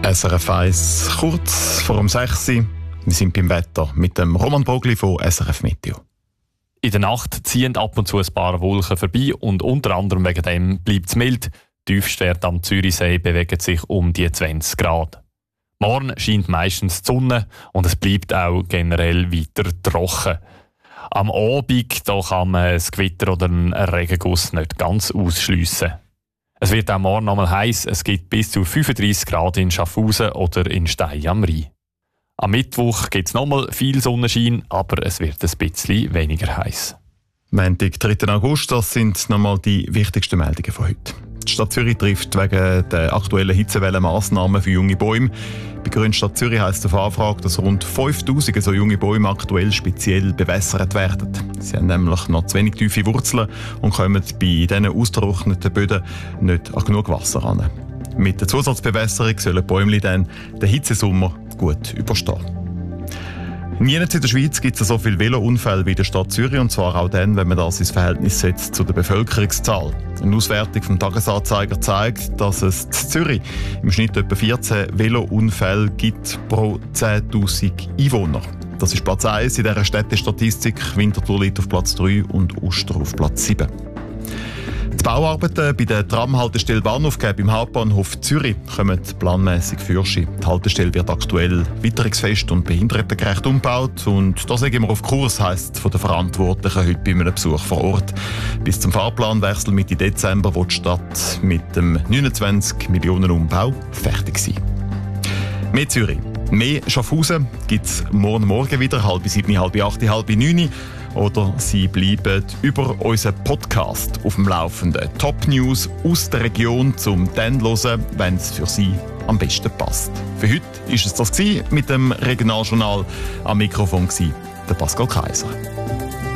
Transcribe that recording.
SRF 1, kurz vor um 6 Uhr. Wir sind beim Wetter mit dem Roman Bogli von SRF Meteo. In der Nacht ziehen ab und zu ein paar Wolken vorbei und unter anderem wegen dem bleibt es mild. Die Tiefstwerte am Zürichsee bewegen sich um die 20 Grad. Morgen scheint meistens die Sonne und es bleibt auch generell weiter trocken. Am Abend da kann man ein Gewitter oder einen Regenguss nicht ganz ausschliessen. Es wird auch morgen einmal heiß. Es gibt bis zu 35 Grad in Schaffhausen oder in Stein am Rhein. Am Mittwoch gibt es nochmal viel Sonnenschein, aber es wird ein bisschen weniger heiß. Montag, 3. August, das sind nochmal die wichtigsten Meldungen von heute. Die Stadt Zürich trifft wegen der aktuellen Hitzewelle Massnahmen für junge Bäume. Bei Grünstadt Zürich heisst auf Anfrage, dass rund 5000 so junge Bäume aktuell speziell bewässert werden. Sie haben nämlich noch zu wenig tiefe Wurzeln und kommen bei diesen ausgetrockneten Böden nicht an genug Wasser ran. Mit der Zusatzbewässerung sollen die Bäume dann den Hitzesommer gut überstehen. Nirgends in der Schweiz gibt es so viele Velounfälle wie in der Stadt Zürich, und zwar auch dann, wenn man das ins Verhältnis setzt zu der Bevölkerungszahl. Eine Auswertung vom Tagesanzeiger zeigt, dass es in Zürich im Schnitt etwa 14 Velounfälle gibt pro 10'000 Einwohner. Das ist Platz 1 in dieser Städtestatistik. Winterthur liegt auf Platz 3 und Uster auf Platz 7. Die Bauarbeiten bei der Tramhaltestelle Bahnhofgeb im Hauptbahnhof Zürich kommen planmäßig für sich. Die Haltestelle wird aktuell witterungsfest und behindertengerecht umgebaut, und da sind wir auf Kurs, heisst von den Verantwortlichen heute bei einem Besuch vor Ort. Bis zum Fahrplanwechsel Mitte Dezember wird die Stadt mit dem 29 Millionen Umbau fertig sein. Mehr Zürich, mehr Schaffhausen gibt es morgen wieder, 6:30, 7:30, 8:30, 9:30. Oder Sie bleiben über unseren Podcast auf dem Laufenden. Top-News aus der Region zum dann hören, wenn es für Sie am besten passt. Für heute war es das mit dem Regionaljournal. Am Mikrofon war der Pascal Kaiser.